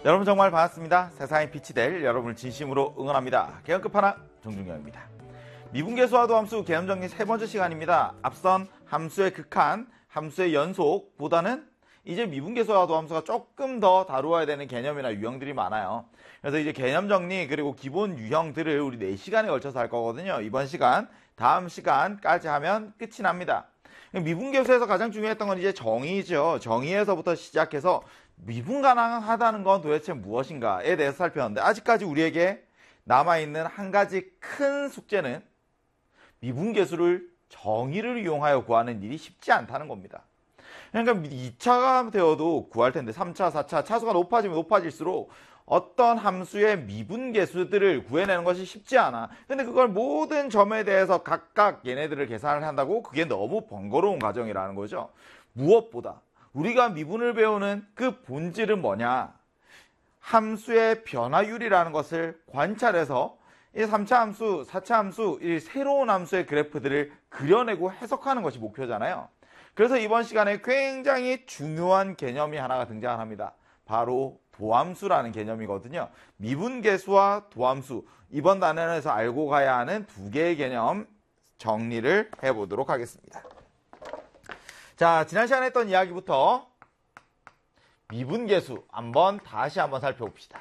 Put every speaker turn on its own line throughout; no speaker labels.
여러분 정말 반갑습니다. 세상에 빛이 될 여러분을 진심으로 응원합니다. 개헌 끝판왕 정준영입니다. 미분계수와 도함수 개념 정리 세 번째 시간입니다. 앞선 함수의 극한, 함수의 연속보다는 이제 미분계수와 도함수가 조금 더 다루어야 되는 개념이나 유형들이 많아요. 그래서 이제 개념 정리 그리고 기본 유형들을 우리 4시간에 걸쳐서 할 거거든요. 이번 시간, 다음 시간까지 하면 끝이 납니다. 미분계수에서 가장 중요했던 건 이제 정의죠. 정의에서부터 시작해서 미분 가능하다는 건 도대체 무엇인가에 대해서 살펴봤는데 아직까지 우리에게 남아있는 한 가지 큰 숙제는 미분계수를 정의를 이용하여 구하는 일이 쉽지 않다는 겁니다. 그러니까 2차가 되어도 구할 텐데 3차, 4차 차수가 높아지면 높아질수록 어떤 함수의 미분계수들을 구해내는 것이 쉽지 않아. 근데 그걸 모든 점에 대해서 각각 얘네들을 계산을 한다고 그게 너무 번거로운 과정이라는 거죠. 무엇보다 우리가 미분을 배우는 그 본질은 뭐냐? 함수의 변화율이라는 것을 관찰해서 이 3차 함수, 4차 함수, 이 새로운 함수의 그래프들을 그려내고 해석하는 것이 목표잖아요. 그래서 이번 시간에 굉장히 중요한 개념이 하나가 등장합니다. 바로 도함수라는 개념이거든요. 미분계수와 도함수, 이번 단원에서 알고 가야 하는 두 개의 개념 정리를 해보도록 하겠습니다. 자, 지난 시간에 했던 이야기부터 미분계수 다시 한번 살펴봅시다.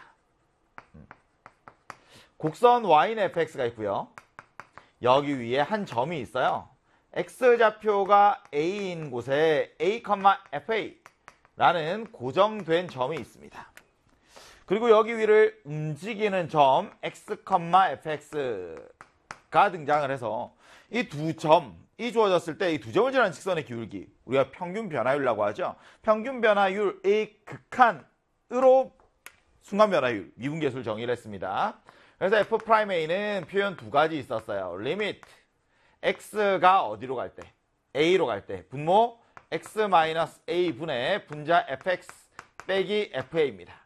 곡선 y는 fx가 있고요. 여기 위에 한 점이 있어요. x좌표가 a인 곳에 a, fa 라는 고정된 점이 있습니다. 그리고 여기 위를 움직이는 점 x, fx가 등장을 해서 이 두 점이 주어졌을 때 이 두 점을 지나는 직선의 기울기, 우리가 평균 변화율이라고 하죠. 평균 변화율의 극한으로 순간 변화율, 미분계수를 정의를 했습니다. 그래서 f'A는 표현 두 가지 있었어요. 리미트 x가 어디로 갈 때? a로 갈 때 분모 x-a 분의 분자 fx 빼기 fa입니다.